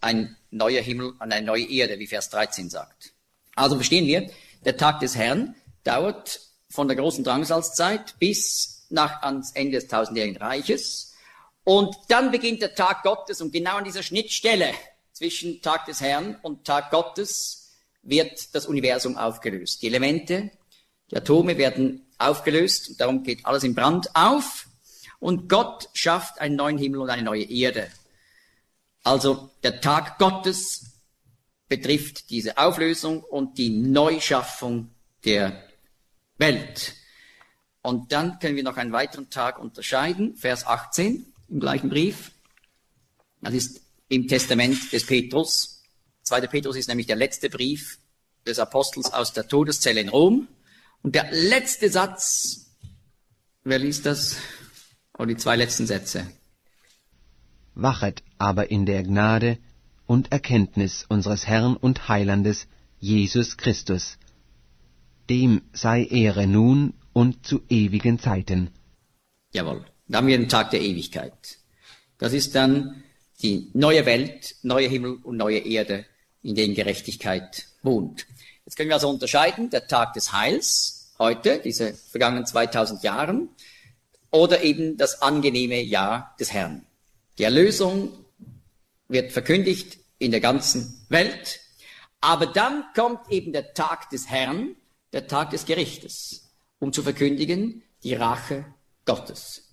ein neuer Himmel und eine neue Erde, wie Vers 13 sagt. Also verstehen wir, der Tag des Herrn dauert von der großen Drangsalzzeit bis ans Ende des tausendjährigen Reiches. Und dann beginnt der Tag Gottes und genau an dieser Schnittstelle zwischen Tag des Herrn und Tag Gottes wird das Universum aufgelöst. Die Elemente, die Atome werden aufgelöst und darum geht alles in Brand auf und Gott schafft einen neuen Himmel und eine neue Erde. Also der Tag Gottes betrifft diese Auflösung und die Neuschaffung der Welt. Und dann können wir noch einen weiteren Tag unterscheiden, Vers 18 im gleichen Brief. Das ist im Testament des Petrus. 2. Petrus ist nämlich der letzte Brief des Apostels aus der Todeszelle in Rom. Und der letzte Satz, wer liest das? Oder die zwei letzten Sätze? Wachet aber in der Gnade und Erkenntnis unseres Herrn und Heilandes Jesus Christus. Dem sei Ehre nun und zu ewigen Zeiten. Jawohl, da haben wir den Tag der Ewigkeit. Das ist dann die neue Welt, neuer Himmel und neue Erde, in denen Gerechtigkeit wohnt. Jetzt können wir also unterscheiden, der Tag des Heils, heute, diese vergangenen 2000 Jahren, oder eben das angenehme Jahr des Herrn. Die Erlösung wird verkündigt in der ganzen Welt, aber dann kommt eben der Tag des Herrn, der Tag des Gerichtes, um zu verkündigen die Rache Gottes.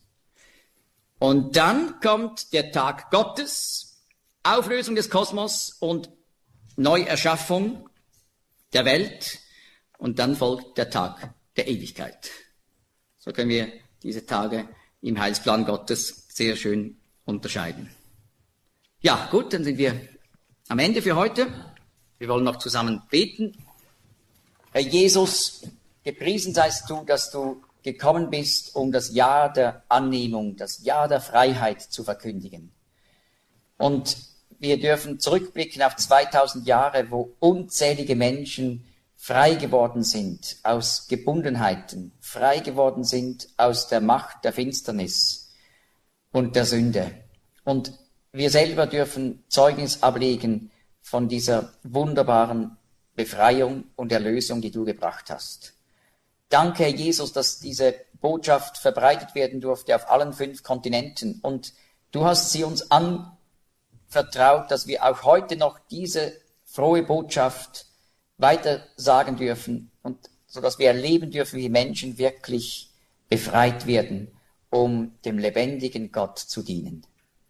Und dann kommt der Tag Gottes, Auflösung des Kosmos und Neuerschaffung der Welt, und dann folgt der Tag der Ewigkeit. So können wir diese Tage im Heilsplan Gottes sehr schön unterscheiden. Ja, gut, dann sind wir am Ende für heute. Wir wollen noch zusammen beten. Herr Jesus, gepriesen seist du, dass du gekommen bist, um das Jahr der Annehmung, das Jahr der Freiheit zu verkündigen. Und wir dürfen zurückblicken auf 2000 Jahre, wo unzählige Menschen frei geworden sind aus Gebundenheiten, frei geworden sind aus der Macht der Finsternis und der Sünde. Und wir selber dürfen Zeugnis ablegen von dieser wunderbaren Befreiung und Erlösung, die du gebracht hast. Danke, Herr Jesus, dass diese Botschaft verbreitet werden durfte auf allen 5 Kontinenten. Und du hast sie uns anvertraut, dass wir auch heute noch diese frohe Botschaft weiter sagen dürfen und so dass wir erleben dürfen, wie Menschen wirklich befreit werden, um dem lebendigen Gott zu dienen.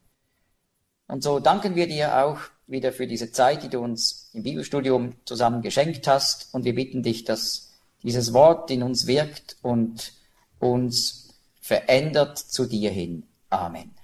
Und so danken wir dir auch wieder für diese Zeit, die du uns im Bibelstudium zusammen geschenkt hast. Und wir bitten dich, dass dieses Wort in uns wirkt und uns verändert zu dir hin. Amen.